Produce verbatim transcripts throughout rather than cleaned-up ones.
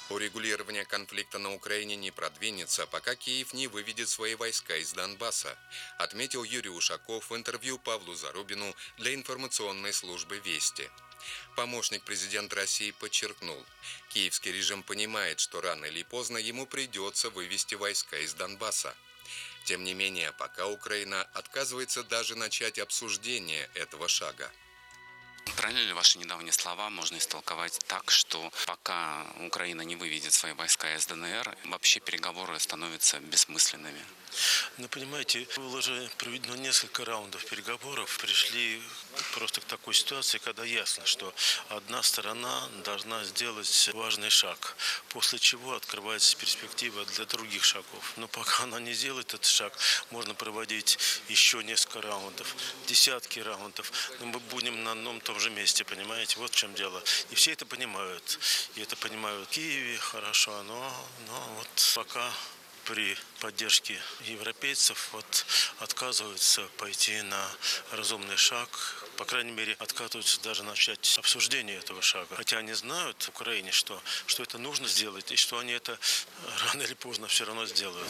Урегулирование конфликта на Украине не продвинется, пока Киев не выведет свои войска из Донбасса, отметил Юрий Ушаков в интервью Павлу Зарубину для информационной службы «Вести». Помощник президента России подчеркнул, киевский режим понимает, что рано или поздно ему придется вывести войска из Донбасса. Тем не менее, пока Украина отказывается даже начать обсуждение этого шага. Правильно ли ваши недавние слова можно истолковать так, что пока Украина не выведет свои войска из ДНР, вообще переговоры становятся бессмысленными? Ну, понимаете, было же проведено несколько раундов переговоров. Пришли просто к такой ситуации, когда ясно, что одна сторона должна сделать важный шаг, после чего открывается перспектива для других шагов. Но пока она не сделает этот шаг, можно проводить еще несколько раундов, десятки раундов. Но мы будем на одном и том же месте, понимаете? Вот в чем дело. И все это понимают. И это понимают в Киеве хорошо, но, но вот пока при поддержке европейцев вот отказываются пойти на разумный шаг, по крайней мере, отказываются даже начать обсуждение этого шага. Хотя они знают в Украине, что, что это нужно сделать, и что они это рано или поздно все равно сделают.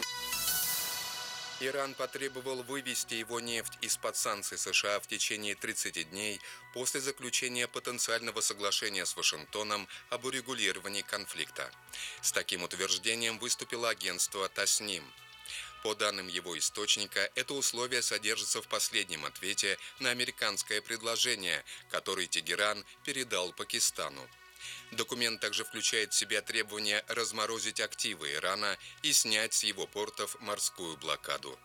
Иран потребовал вывести его нефть из-под санкций США в течение тридцати дней после заключения потенциального соглашения с Вашингтоном об урегулировании конфликта. С таким утверждением выступило агентство Тасним. По данным его источника, это условие содержится в последнем ответе на американское предложение, который Тегеран передал Пакистану. Документ также включает в себя требование разморозить активы Ирана и снять с его портов морскую блокаду.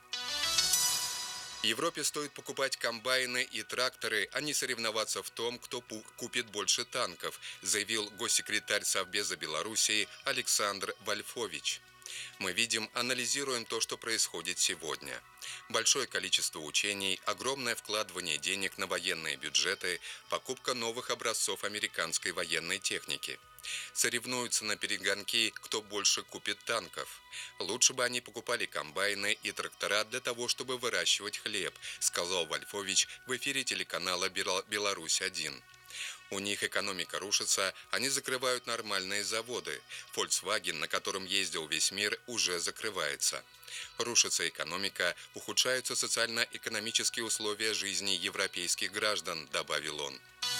Европе стоит покупать комбайны и тракторы, а не соревноваться в том, кто купит больше танков, заявил госсекретарь Совбеза Белоруссии Александр Вольфович. Мы видим, анализируем то, что происходит сегодня. Большое количество учений, огромное вкладывание денег на военные бюджеты, покупка новых образцов американской военной техники. Соревнуются на перегонки, кто больше купит танков. Лучше бы они покупали комбайны и трактора для того, чтобы выращивать хлеб, сказал Вольфович в эфире телеканала «Беларусь-один». У них экономика рушится, они закрывают нормальные заводы. Volkswagen, на котором ездил весь мир, уже закрывается. Рушится экономика, ухудшаются социально-экономические условия жизни европейских граждан, добавил он.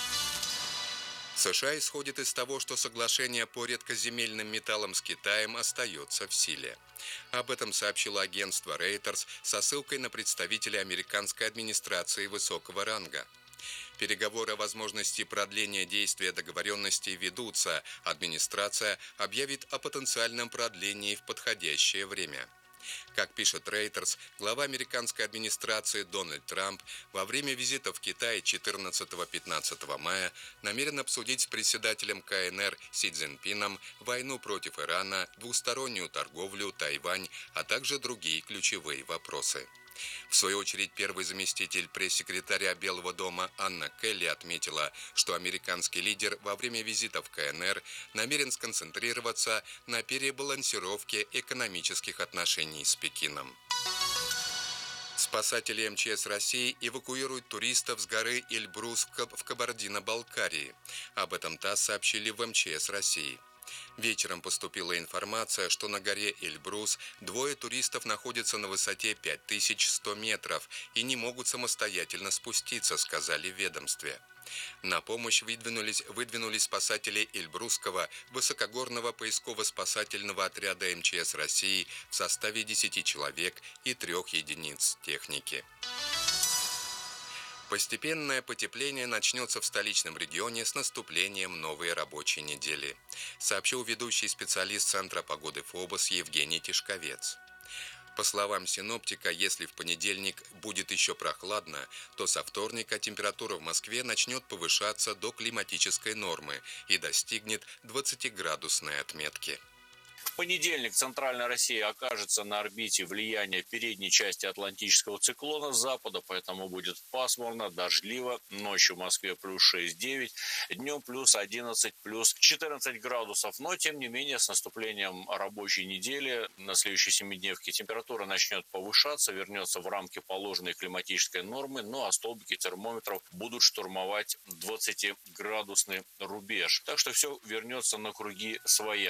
США исходит из того, что соглашение по редкоземельным металлам с Китаем остается в силе. Об этом сообщило агентство Reuters со ссылкой на представителя американской администрации высокого ранга. Переговоры о возможности продления действия договоренности ведутся. Администрация объявит о потенциальном продлении в подходящее время. Как пишет Reuters, глава американской администрации Дональд Трамп во время визита в Китай четырнадцатого-пятнадцатого мая намерен обсудить с председателем ка эн эр Си Цзиньпином войну против Ирана, двустороннюю торговлю, Тайвань, а также другие ключевые вопросы. В свою очередь, первый заместитель пресс-секретаря Белого дома Анна Келли отметила, что американский лидер во время визита в ка эн эр намерен сконцентрироваться на перебалансировке экономических отношений с Пекином. Спасатели эм че эс России эвакуируют туристов с горы Эльбрус в Кабардино-Балкарии. Об этом ТАСС сообщили в эм че эс России. Вечером поступила информация, что на горе Эльбрус двое туристов находятся на высоте пять тысяч сто метров и не могут самостоятельно спуститься, сказали в ведомстве. На помощь выдвинулись, выдвинулись спасатели Эльбрусского высокогорного поисково-спасательного отряда эм че эс России в составе десяти человек и трех единиц техники. Постепенное потепление начнется в столичном регионе с наступлением новой рабочей недели, сообщил ведущий специалист Центра погоды ФОБОС Евгений Тишковец. По словам синоптика, если в понедельник будет еще прохладно, то со вторника температура в Москве начнет повышаться до климатической нормы и достигнет двадцатиградусной отметки. В понедельник центральная Россия окажется на орбите влияния передней части атлантического циклона с запада, поэтому будет пасмурно, дождливо. Ночью в Москве плюс шесть-девять, днем плюс одиннадцать, плюс четырнадцать градусов. Но, тем не менее, с наступлением рабочей недели на следующей семидневке температура начнет повышаться, вернется в рамки положенной климатической нормы, ну а столбики термометров будут штурмовать двадцатиградусный рубеж. Так что все вернется на круги своя.